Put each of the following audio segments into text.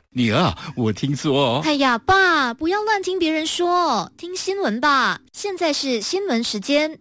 女儿，我听说。 哎呀，爸，不要乱听别人说，听新闻吧。现在是新闻时间。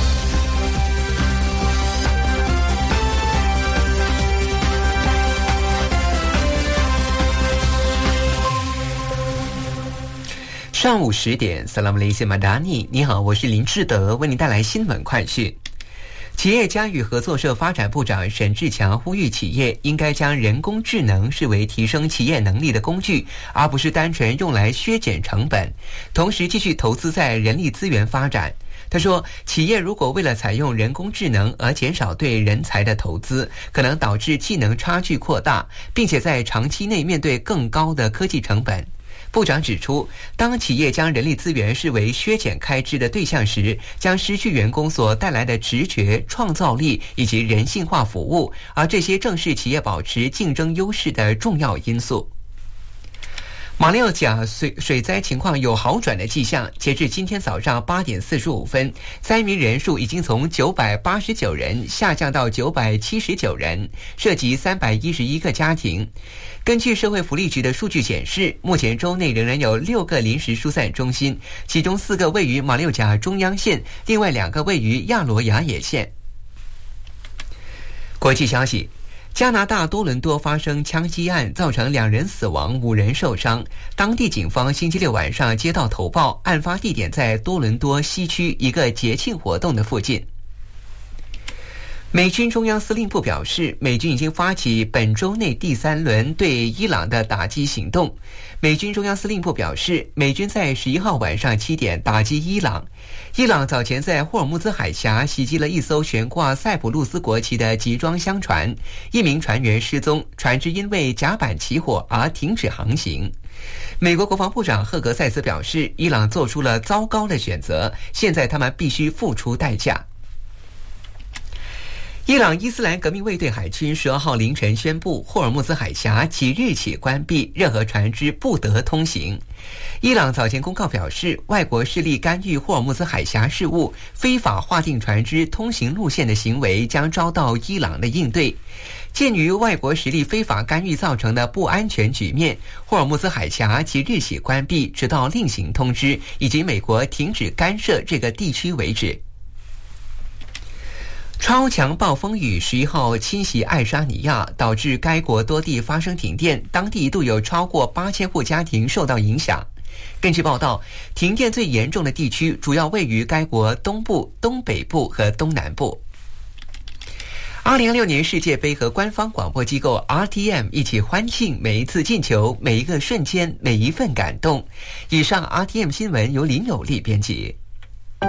上午10点 Salam Malaysia Madani， 你好，我是林志德，为您带来新闻快讯。企业家与合作社发展部长沈志强呼吁企业应该将人工智能视为提升企业能力的工具，而不是单纯用来削减成本，同时继续投资在人力资源发展。他说，企业如果为了采用人工智能而减少对人才的投资，可能导致技能差距扩大，并且在长期内面对更高的科技成本。部长指出，当企业将人力资源视为削减开支的对象时，将失去员工所带来的直觉、创造力以及人性化服务，而这些正是企业保持竞争优势的重要因素。马六甲水灾情况有好转的迹象，截至今天早上8点45分，灾民人数已经从989人下降到979人，涉及311个家庭。根据社会福利局的数据显示，目前州内仍然有6个临时疏散中心，其中4个位于马六甲中央县，另外2个位于亚罗雅野县。国际消息，加拿大多伦多发生枪击案，造成2人死亡，5人受伤。当地警方星期六晚上接到投报，案发地点在多伦多西区一个节庆活动的附近。美军中央司令部表示，美军已经发起本周内第3轮对伊朗的打击行动。美军中央司令部表示，美军在11号晚上7点打击伊朗。伊朗早前在霍尔木兹海峡袭击了一艘悬挂塞浦路斯国旗的集装箱船，1名船员失踪，船只因为甲板起火而停止航行。美国国防部长赫格塞斯表示，伊朗做出了糟糕的选择，现在他们必须付出代价。伊朗伊斯兰革命卫队海军12号凌晨宣布，霍尔木兹海峡即日起关闭，任何船只不得通行。伊朗早前公告表示，外国势力干预霍尔木兹海峡事务、非法划定船只通行路线的行为将遭到伊朗的应对。鉴于外国实力非法干预造成的不安全局面，霍尔木兹海峡即日起关闭，直到另行通知以及美国停止干涉这个地区为止。超强暴风雨11号侵袭爱沙尼亚，导致该国多地发生停电，当地一度有超过8000户家庭受到影响。根据报道，停电最严重的地区主要位于该国东部、东北部和东南部。2026年世界杯和官方广播机构 RTM 一起欢庆每一次进球、每一个瞬间、每一份感动。以上 RTM 新闻由林有利编辑。